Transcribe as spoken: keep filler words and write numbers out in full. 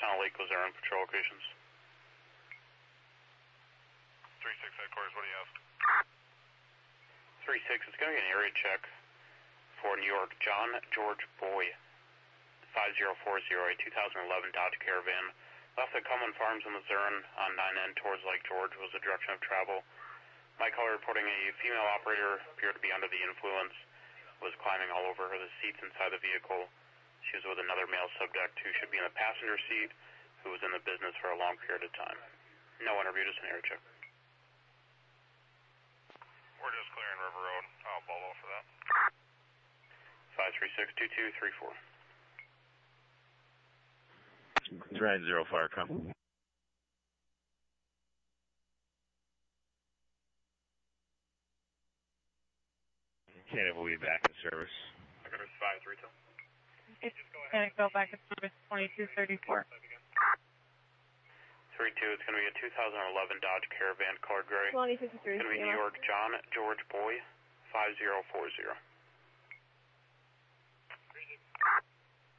Town Lake Luzerne patrol locations. three six headquarters, what do you have? three six, it's going to be an area check for New York. John George Boy, five zero four zero, a two thousand eleven Dodge Caravan. Left at Cumberland Farms in Luzerne on nine N towards Lake George was the direction of travel. My caller reporting a female operator appeared to be under the influence, was climbing all over her, the seats inside the vehicle. She was with another male subject who should be in the passenger seat, who was in the business for a long period of time. No interview, just an area check. We're just clearing River Road. I'll Bolo for that. five three six two two three four. Ryan Zero Fire, come. Canada will be back in service. five three two. It's going to go back to service twenty-two thirty-four. three two, it's going to be a two thousand eleven Dodge Caravan, colored gray. twenty fifty-three. It's going to be New York, John George Boy, five zero four zero.